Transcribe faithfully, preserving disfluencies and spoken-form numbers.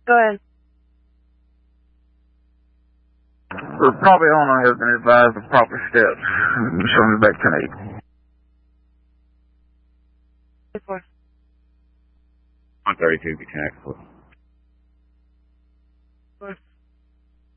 Go ahead. The property owner has been advised of proper steps. Show me back tonight. Before. one thirty-two, Buchanan.